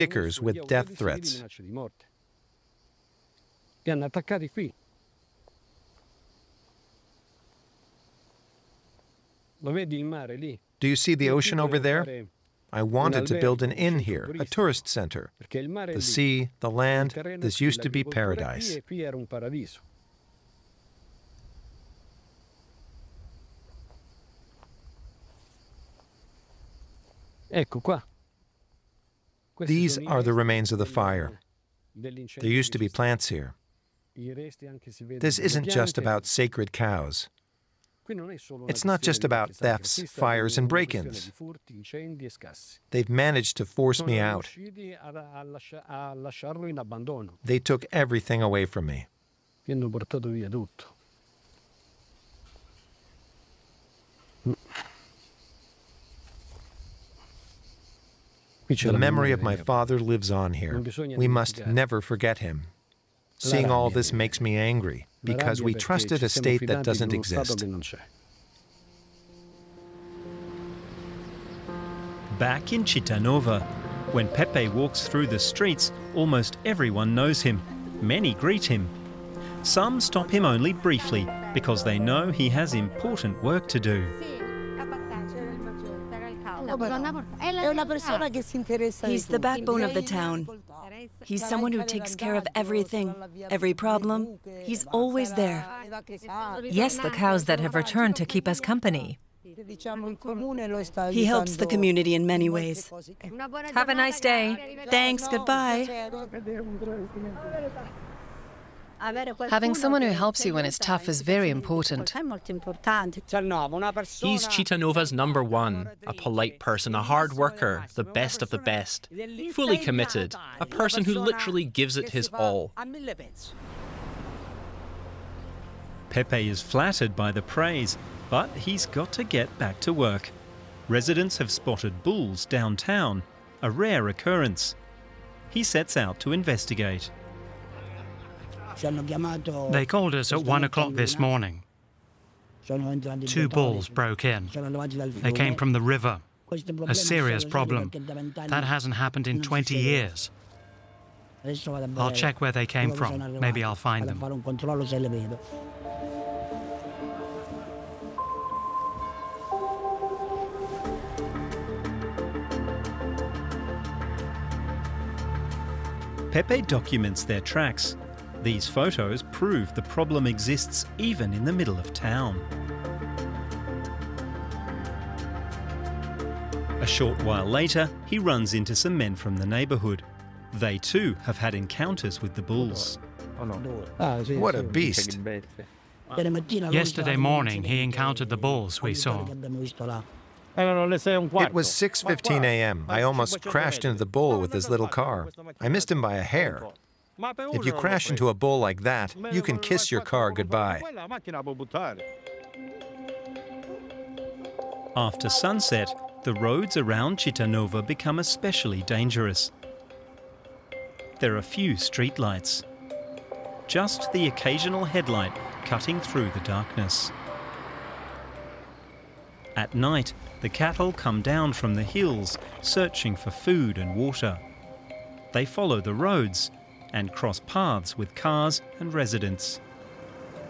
stickers with death threats. Do you see the ocean over there? I wanted to build an inn here, a tourist center. The sea, the land, this used to be paradise. These are the remains of the fire. There used to be plants here. This isn't just about sacred cows. It's not just about thefts, fires, and break-ins. They've managed to force me out. They took everything away from me. The memory of my father lives on here. We must never forget him. Seeing all this makes me angry, because we trusted a state that doesn't exist. Back in Cittanova, when Pepe walks through the streets, almost everyone knows him. Many greet him. Some stop him only briefly, because they know he has important work to do. He's the backbone of the town. He's someone who takes care of everything, every problem. He's always there. Yes, the cows that have returned to keep us company. He helps the community in many ways. Have a nice day. Thanks, goodbye. Having someone who helps you when it's tough is very important. He's Cittanova's #1, a polite person, a hard worker, the best of the best, fully committed, a person who literally gives it his all. Pepe is flattered by the praise, but he's got to get back to work. Residents have spotted bulls downtown, a rare occurrence. He sets out to investigate. They called us at 1 o'clock this morning. 2 bulls broke in. They came from the river. A serious problem. That hasn't happened in 20 years. I'll check where they came from. Maybe I'll find them. Pepe documents their tracks. These photos prove the problem exists even in the middle of town. A short while later, he runs into some men from the neighborhood. They too have had encounters with the bulls. What a beast! Yesterday morning, he encountered the bulls we saw. It was 6:15 a.m. I almost crashed into the bull with his little car. I missed him by a hair. If you crash into a bull like that, you can kiss your car goodbye. After sunset, the roads around Cittanova become especially dangerous. There are few streetlights, just the occasional headlight cutting through the darkness. At night, the cattle come down from the hills, searching for food and water. They follow the roads and cross paths with cars and residents.